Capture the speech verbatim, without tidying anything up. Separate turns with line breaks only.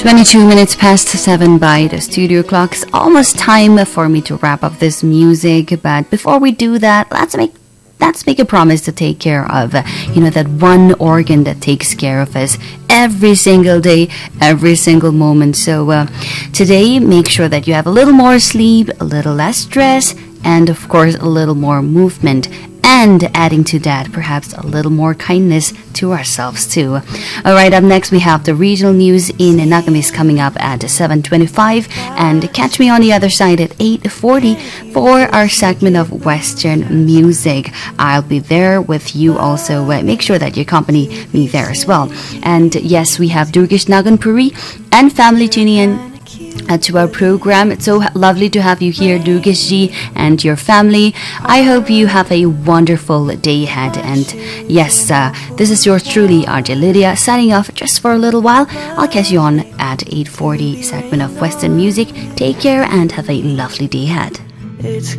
twenty-two minutes past seven by the studio clock. It's almost time for me to wrap up this music, but before we do that, let's make let's make a promise to take care of, uh, you know, that one organ that takes care of us every single day, every single moment. So uh, today, make sure that you have a little more sleep, a little less stress, and of course, a little more movement. And adding to that, perhaps a little more kindness to ourselves too. All right, up next we have the regional news in Nagamis coming up at seven twenty-five, and catch me on the other side at eight forty for our segment of Western music. I'll be there with you also. Uh, make sure that you accompany me there as well. And yes, we have Durgesh Nagan Puri and family tuning in Uh, to our program. It's so lovely to have you here, Durgesh ji, and your family. I hope you have a wonderful day ahead. And yes, uh, this is yours truly, R J Lydia, signing off just for a little while. I'll catch you on at eight forty segment of Western Music. Take care and have a lovely day ahead. It's